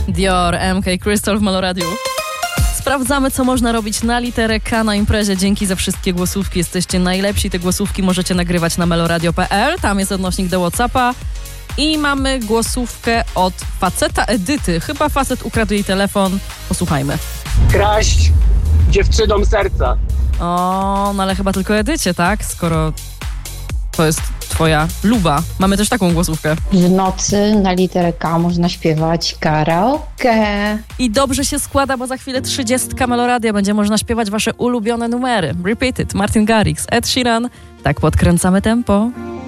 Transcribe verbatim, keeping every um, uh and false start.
Dior, M K, Crystal w Meloradiu. Sprawdzamy, co można robić na literę K na imprezie. Dzięki za wszystkie głosówki. Jesteście najlepsi. Te głosówki możecie nagrywać na meloradio kropka p l. Tam jest odnośnik do WhatsAppa. I mamy głosówkę od faceta Edyty. Chyba facet ukradł jej telefon. Posłuchajmy. Kraść dziewczynom serca. O, no ale chyba tylko Edycie, tak? Skoro to jest twoja luba. Mamy też taką głosówkę. W nocy na literę K można śpiewać karaoke. I dobrze się składa, bo za chwilę trzydziestka Meloradia. Będzie można śpiewać wasze ulubione numery. Repeat it. Martin Garrix, Ed Sheeran. Tak podkręcamy tempo.